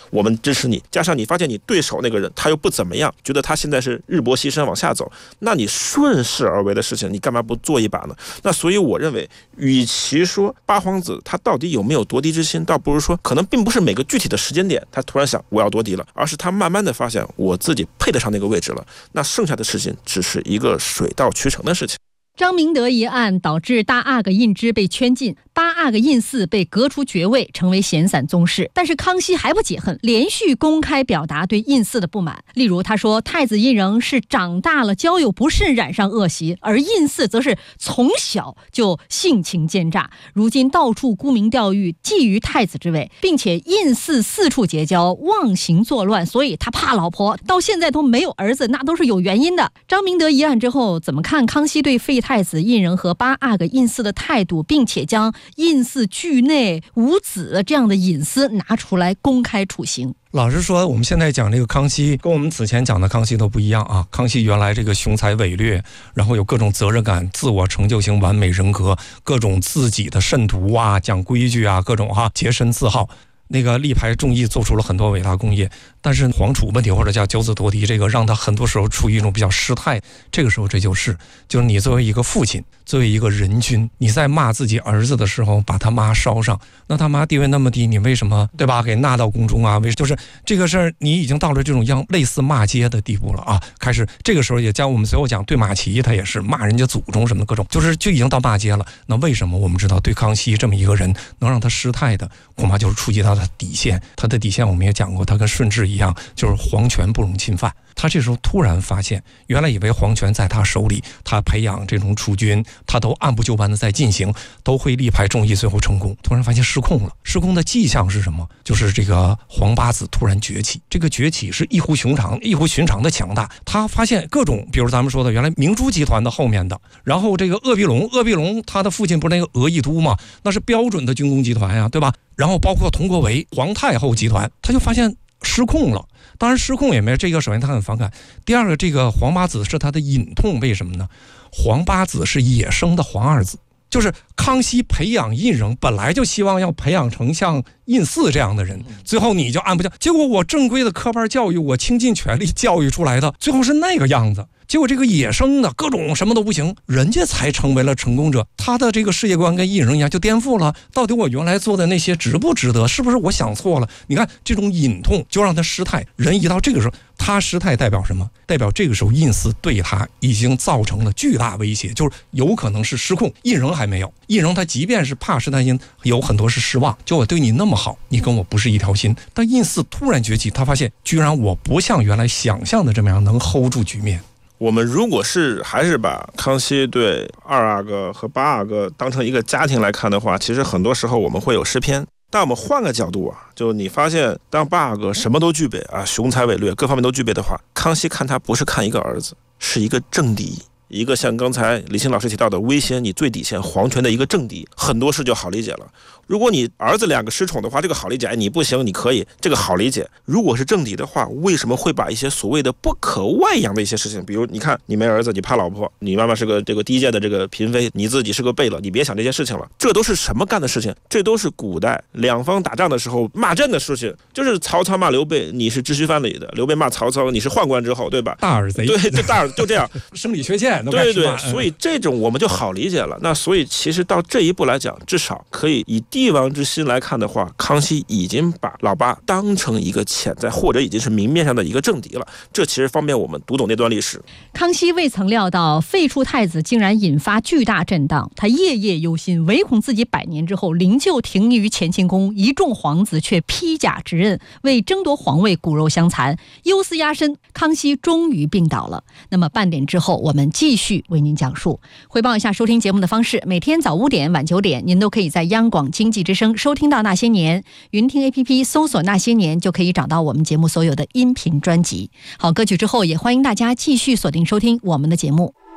我们支持你，加上你发现你对手那个人他又不怎么样，觉得他现在是日薄西山往下走，那你顺势而为的事情你干嘛不做一把呢？那所以我认为与其说八皇子他到底有没有夺嫡之心，倒不如说可能并不是每个具体的时间点他突然想我要夺嫡了，而是他慢慢的发现我自己配得上那个位置了，那剩下的事情只是一个水到渠成的事情。 张明德一案导致大阿哥胤之被圈禁，八阿哥胤嗣被革除爵位，成为闲散宗室。但是康熙还不解恨，连续公开表达对胤嗣的不满。例如他说太子胤禛是长大了交友不慎染上恶习，而胤嗣则是从小就性情奸诈，如今到处沽名钓誉，觊觎太子之位，并且胤嗣四处结交，妄行作乱，所以他怕老婆，到现在都没有儿子，那都是有原因的。张明德一案之后，怎么看康熙对废太子胤禛和八阿哥胤嗣的态度，并且将胤嗣惧内无子这样的隐私拿出来公开处刑？ 老实说，我们现在讲这个康熙跟我们此前讲的康熙都不一样啊。康熙原来这个雄才伟略，然后有各种责任感，自我成就型完美人格，各种自己的慎独啊，讲规矩啊，各种洁身自好。那个力排众议，做出了很多伟大功业，但是皇储问题或者叫九子夺嫡，这个让他很多时候处于一种比较失态。这个时候这就是你作为一个父亲，作为一个人君，你在骂自己儿子的时候把他妈烧上，那他妈地位那么低，你为什么对吧给纳到宫中啊？就是这个事儿你已经到了这种类似骂街的地步了啊！开始这个时候也将我们随后讲对马齐，他也是骂人家祖宗什么的各种，就已经到骂街了。那为什么我们知道对康熙这么一个人能让他失态的，恐怕就是触及到他的底线。他的底线我们也讲过，他跟顺治一样，就是皇权不容侵犯。他这时候突然发现，原来以为皇权在他手里，他培养这种储君，他都按部就班的在进行，都会力排众议，最后成功。突然发现失控了，失控的迹象是什么？就是这个皇八子突然崛起，这个崛起是异乎寻常的强大。他发现各种，比如咱们说的原来明珠集团的后面的，然后这个鄂必龙他的父亲不是那个俄亦都嘛，那是标准的军工集团呀，对吧？然后包括佟国维皇太后集团，他就发现失控了。当然失控也没有这个，首先他很反感，第二个这个皇八子是他的隐痛，为什么呢？皇八子是野生的皇二子，就是康熙培养胤禛本来就希望要培养成像胤嗣这样的人，最后你就按不下，结果我正规的科班教育，我倾尽全力教育出来的，最后是那个样子。结果这个野生的各种什么都不行，人家才成为了成功者，他的这个世界观跟胤禛一样就颠覆了。到底我原来做的那些值不值得？是不是我想错了？你看这种隐痛就让他失态。人一到这个时候他失态代表什么？代表这个时候胤嗣对他已经造成了巨大威胁，就是有可能是失控。胤禛还没有，胤禛他即便是怕失态心，有很多是失望，就我对你那么好，你跟我不是一条心。但胤嗣突然崛起，他发现居然我不像原来想象的这么样能 hold 住局面。 我们如果还是把康熙对二阿哥和八阿哥当成一个家庭来看的话，其实很多时候我们会有失偏。但我们换个角度就你发现当八阿哥什么都具备雄才伟略各方面都具备的话，康熙看他不是看一个儿子，是一个政敌，一个像刚才李欣老师提到的威胁你最底线皇权的一个政敌，很多事就好理解了。如果你儿子两个失宠的话，这个好理解，你不行你可以，这个好理解。如果是政敌的话，为什么会把一些所谓的不可外扬的一些事情，比如你看你没儿子，你怕老婆，你妈妈是个这个低阶的这个嫔妃，你自己是个贝勒，你别想这些事情了。这都是什么干的事情？这都是古代两方打仗的时候骂阵的事情，就是曹操骂刘备，你是知虚藩篱的；刘备骂曹操，你是宦官之后，对吧？ 大耳贼， 对，就大耳就这样， 生理缺陷， 对对，所以这种我们就好理解了。那所以其实到这一步来讲，至少可以以帝王之心来看的话，康熙已经把老八当成一个潜在或者已经是明面上的一个政敌了，这其实方便我们读懂那段历史。 康熙未曾料到废黜太子竟然引发巨大震荡，他夜夜忧心，唯恐自己100年之后灵柩停匿于乾清宫，一众皇子却披甲执刃，为争夺皇位骨肉相残，忧思压身，康熙终于病倒了。那么半点之后我们继续为您讲述。汇报一下收听节目的方式，每天早5点晚9点您都可以在央广经济之声收听到那些年，云听 APP 搜索那些年就可以找到我们节目所有的音频专辑。好，歌曲之后也欢迎大家继续锁定收听我们的节目。